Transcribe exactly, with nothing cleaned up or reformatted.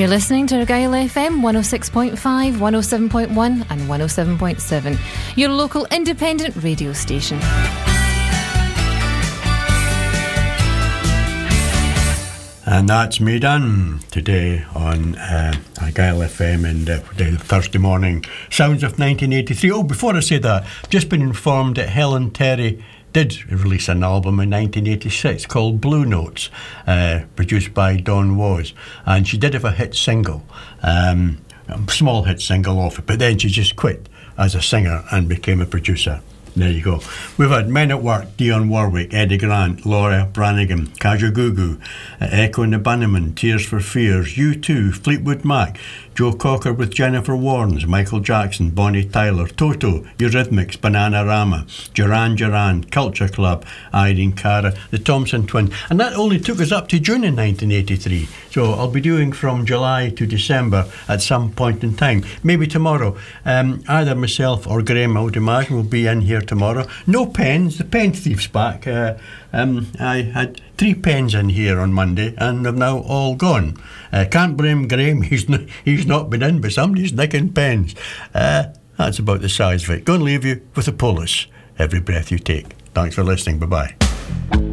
You're listening to Argyll F M one oh six point five, one oh seven point one and one oh seven point seven, your local independent radio station. And that's me done today on uh, Argyll F M and uh, the Thursday morning sounds of nineteen eighty-three. Oh, before I say that, just been informed that Helen Terry did release an album in nineteen eighty-six called Blue Notes, uh, produced by Don Was, and she did have a hit single, um, a small hit single off it, but then she just quit as a singer and became a producer. There you go. We've had Men at Work, Dionne Warwick, Eddie Grant, Laura Branigan, Kajagoogoo, uh, Echo and the Bunnymen, Tears for Fears, U two, Fleetwood Mac, Joe Cocker with Jennifer Warnes, Michael Jackson, Bonnie Tyler, Toto, Eurythmics, Bananarama, Duran Duran, Culture Club, Irene Cara, the Thompson Twins. And that only took us up to June in nineteen eighty-three. So I'll be doing from July to December at some point in time. Maybe tomorrow. Um, either myself or Graham, I would imagine, will be in here tomorrow. No pens. The pen thief's back. Uh, um, I had three pens in here on Monday and they've now all gone. Uh, can't blame Graham. He's not, he's not been in, but somebody's nicking pens. Uh, that's about the size of it. Going to leave you with a Polis. Every breath you take. Thanks for listening. Bye-bye.